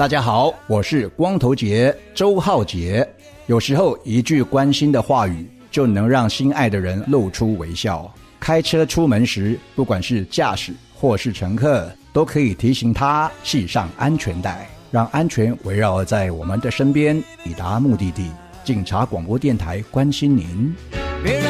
大家好，我是光头节周浩杰。有时候一句关心的话语就能让心爱的人露出微笑。开车出门时，不管是驾驶或是乘客，都可以提醒他系上安全带，让安全围绕在我们的身边，抵达目的地。警察广播电台关心您。别让